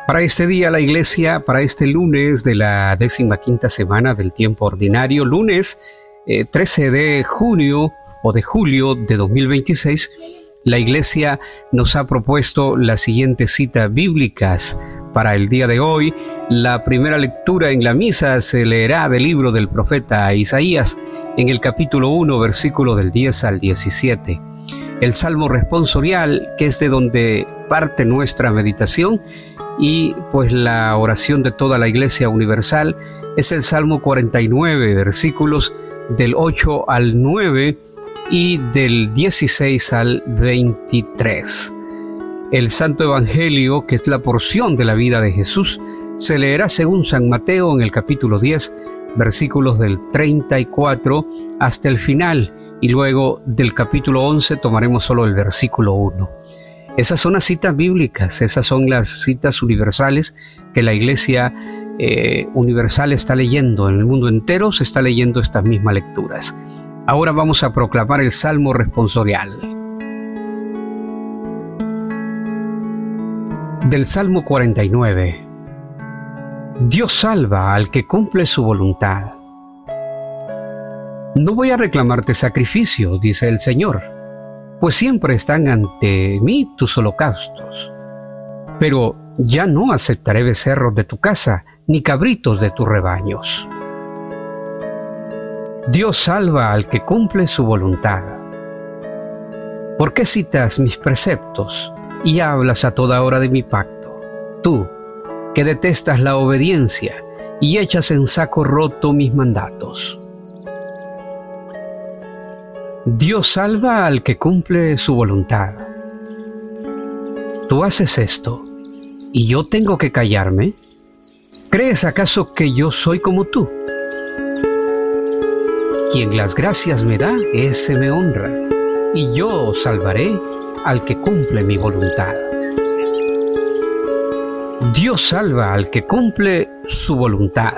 Para este día la Iglesia, para este lunes de la 15ª semana del tiempo ordinario, lunes 13 de junio o de julio de 2026, la Iglesia nos ha propuesto las siguientes citas bíblicas para el día de hoy. La primera lectura en la misa se leerá del libro del profeta Isaías en el capítulo 1, versículo del 10 al 17. El Salmo responsorial, que es de donde parte nuestra meditación, y pues la oración de toda la Iglesia Universal, es el Salmo 49, versículos del 8 al 9 y del 16 al 23. El Santo Evangelio, que es la porción de la vida de Jesús, se leerá según San Mateo en el capítulo 10, versículos del 34 hasta el final, y luego del capítulo 11 tomaremos solo el versículo 1. Esas son las citas bíblicas, esas son las citas universales que la Iglesia Universal está leyendo. En el mundo entero se está leyendo estas mismas lecturas. Ahora vamos a proclamar el Salmo responsorial. Del Salmo 49. Dios salva al que cumple su voluntad. No voy a reclamarte sacrificio, dice el Señor, pues siempre están ante mí tus holocaustos. Pero ya no aceptaré becerros de tu casa, ni cabritos de tus rebaños. Dios salva al que cumple su voluntad. ¿Por qué citas mis preceptos y hablas a toda hora de mi pacto? Tú, que detestas la obediencia y echas en saco roto mis mandatos. Dios salva al que cumple su voluntad. ¿Tú haces esto y yo tengo que callarme? ¿Crees acaso que yo soy como tú? Quien las gracias me da, ese me honra, y yo salvaré al que cumple mi voluntad. Dios salva al que cumple su voluntad.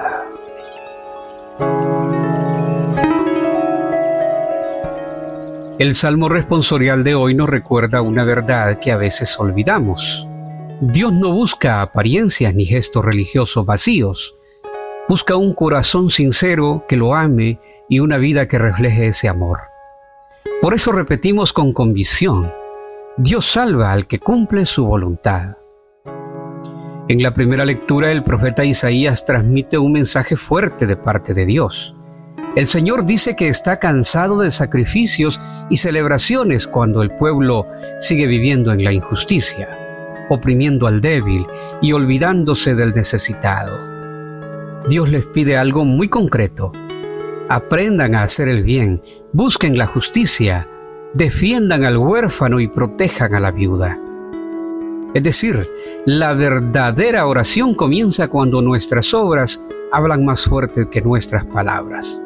El Salmo responsorial de hoy nos recuerda una verdad que a veces olvidamos. Dios no busca apariencias ni gestos religiosos vacíos. Busca un corazón sincero que lo ame y una vida que refleje ese amor. Por eso repetimos con convicción: Dios salva al que cumple su voluntad. En la primera lectura, el profeta Isaías transmite un mensaje fuerte de parte de Dios. El Señor dice que está cansado de sacrificios y celebraciones cuando el pueblo sigue viviendo en la injusticia, oprimiendo al débil y olvidándose del necesitado. Dios les pide algo muy concreto: aprendan a hacer el bien, busquen la justicia, defiendan al huérfano y protejan a la viuda. Es decir, la verdadera oración comienza cuando nuestras obras hablan más fuerte que nuestras palabras.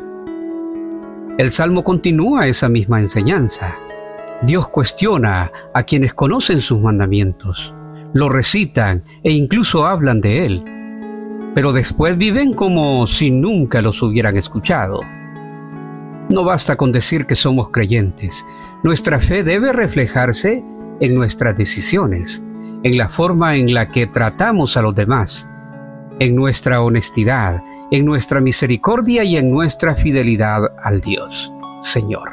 El Salmo continúa esa misma enseñanza. Dios cuestiona a quienes conocen sus mandamientos, lo recitan e incluso hablan de Él, pero después viven como si nunca los hubieran escuchado. No basta con decir que somos creyentes. Nuestra fe debe reflejarse en nuestras decisiones, en la forma en la que tratamos a los demás, en nuestra honestidad, en nuestra misericordia y en nuestra fidelidad al Dios, Señor.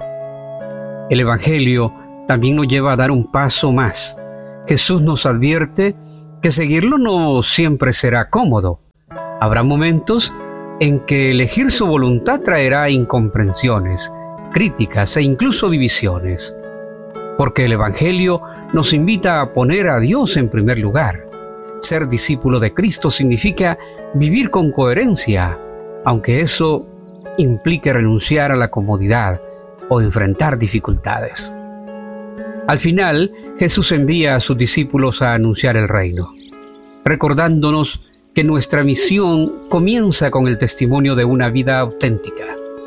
El Evangelio también nos lleva a dar un paso más. Jesús nos advierte que seguirlo no siempre será cómodo. Habrá momentos en que elegir su voluntad traerá incomprensiones, críticas e incluso divisiones. Porque el Evangelio nos invita a poner a Dios en primer lugar. Ser discípulo de Cristo significa vivir con coherencia, aunque eso implique renunciar a la comodidad o enfrentar dificultades. Al final, Jesús envía a sus discípulos a anunciar el reino, recordándonos que nuestra misión comienza con el testimonio de una vida auténtica.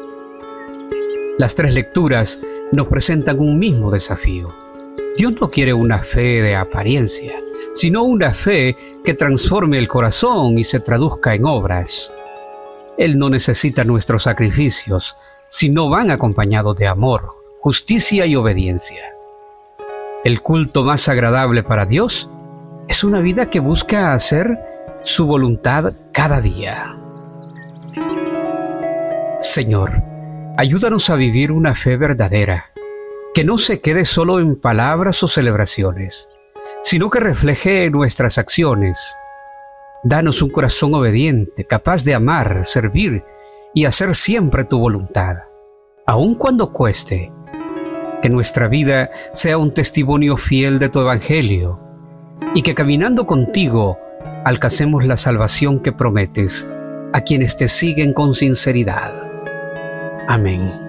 Las tres lecturas nos presentan un mismo desafío. Dios no quiere una fe de apariencia, sino una fe que transforme el corazón y se traduzca en obras. Él no necesita nuestros sacrificios, sino van acompañados de amor, justicia y obediencia. El culto más agradable para Dios Es una vida que busca hacer su voluntad cada día. Señor, ayúdanos a vivir una fe verdadera, que no se quede solo en palabras o celebraciones, sino que refleje nuestras acciones. Danos un corazón obediente, capaz de amar, servir y hacer siempre tu voluntad, aun cuando cueste. Que nuestra vida sea un testimonio fiel de tu evangelio y que caminando contigo alcancemos la salvación que prometes a quienes te siguen con sinceridad. Amén.